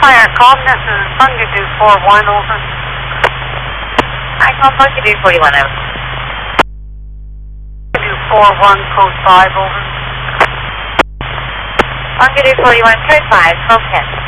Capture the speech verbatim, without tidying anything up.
Fire calm, this is Bungadoo four one, over. I call Bungadoo forty-one, over. Bungadoo four one, code five, over. Bungadoo forty-one, code five, twelve ten.